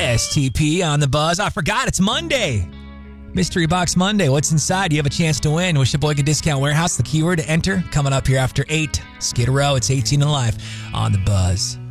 STP on the buzz. I forgot, it's Monday. Mystery Box Monday. What's inside? You have a chance to win with Sheboygan Discount Warehouse. The keyword to enter coming up here after 8. Skid Row, it's 18 and Alive on the buzz.